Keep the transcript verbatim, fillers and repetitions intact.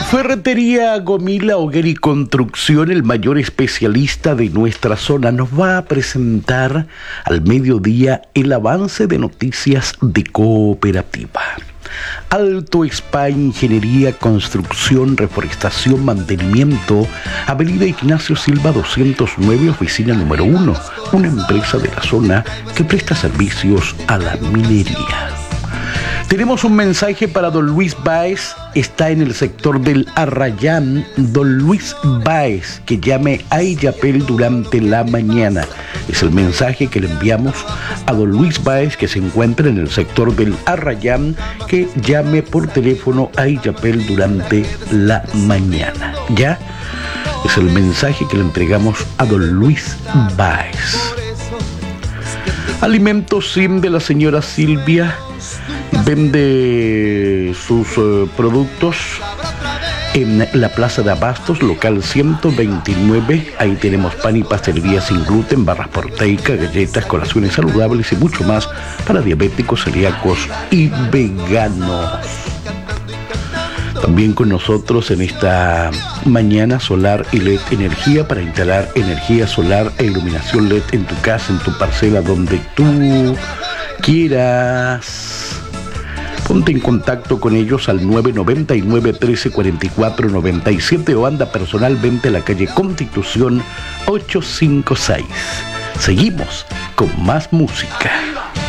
Ferretería Gomila Hoguera y Construcción, el mayor especialista de nuestra zona, nos va a presentar al mediodía el avance de noticias de cooperativa. Alto Spa, Ingeniería, Construcción, Reforestación, Mantenimiento, Avenida Ignacio Silva doscientos nueve, oficina número uno, una empresa de la zona que presta servicios a la minería. Tenemos un mensaje para don Luis Báez, está en el sector del Arrayán. Don Luis Báez, que llame a Illapel durante la mañana. Es el mensaje que le enviamos a don Luis Báez, que se encuentra en el sector del Arrayán, que llame por teléfono a Illapel durante la mañana. ¿Ya? Es el mensaje que le entregamos a don Luis Báez. Alimentos Sim de la señora Silvia. Vende sus uh, productos en la Plaza de Abastos, local ciento veintinueve. Ahí tenemos pan y pastelería sin gluten, barras proteicas, galletas, colaciones saludables y mucho más para diabéticos, celíacos y veganos. También con nosotros en esta mañana Solar y L E D Energía, para instalar energía solar e iluminación L E D en tu casa, en tu parcela, donde tú quieras. Ponte en contacto con ellos al nueve nueve nueve, trece, cuarenta y cuatro, noventa y siete o anda personalmente a la calle Constitución ochocientos cincuenta y seis. Seguimos con más música.